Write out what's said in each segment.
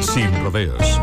Sin rodeos.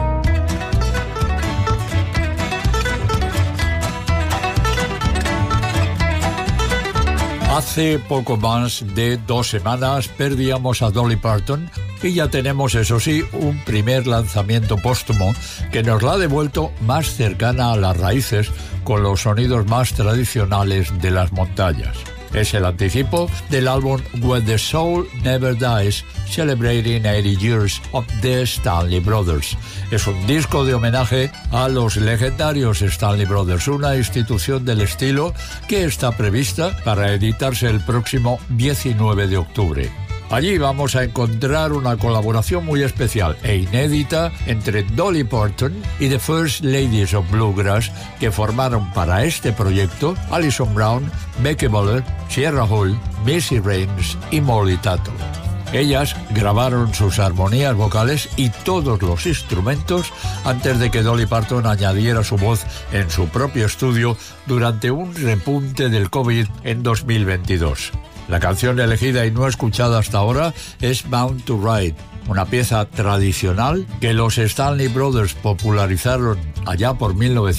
Hace poco más de 2 semanas perdíamos a Dolly Parton y ya tenemos, eso sí, un primer lanzamiento póstumo que nos la ha devuelto más cercana a las raíces con los sonidos más tradicionales de las montañas. Es el anticipo del álbum When the Soul Never Dies, Celebrating 80 Years of the Stanley Brothers. Es un disco de homenaje a los legendarios Stanley Brothers, una institución del estilo que está prevista para editarse el próximo 19 de octubre. Allí vamos a encontrar una colaboración muy especial e inédita entre Dolly Parton y The First Ladies of Bluegrass, que formaron para este proyecto Alison Brown, Becky Buller, Sierra Hull, Missy Raines y Molly Tuttle. Ellas grabaron sus armonías vocales y todos los instrumentos antes de que Dolly Parton añadiera su voz en su propio estudio durante un repunte del COVID en 2022. La canción elegida y no escuchada hasta ahora es Bound to Ride, una pieza tradicional que los Stanley Brothers popularizaron allá por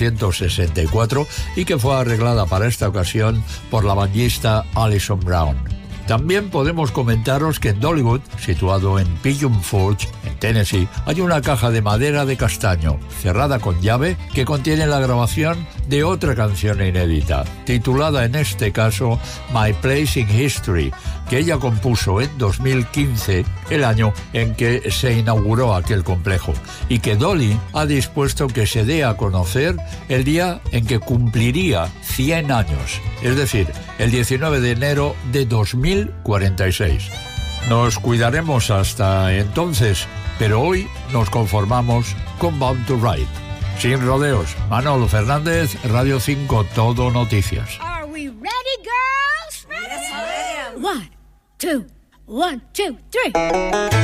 1964 y que fue arreglada para esta ocasión por la banjista Alison Brown. También podemos comentaros que en Dollywood, situado en Pigeon Forge, en Tennessee, hay una caja de madera de castaño, cerrada con llave, que contiene la grabación de otra canción inédita, titulada en este caso My Place in History, que ella compuso en 2015, el año en que se inauguró aquel complejo, y que Dolly ha dispuesto que se dé a conocer el día en que cumpliría 100 años, es decir, el 19 de enero de 2046. Nos cuidaremos hasta entonces, pero hoy nos conformamos con Bound to Ride. Sin rodeos, Manolo Fernández, Radio 5, Todo Noticias. Are we ready, girls? Ready? Yes, I am. 1, 2, 1, 2, 3.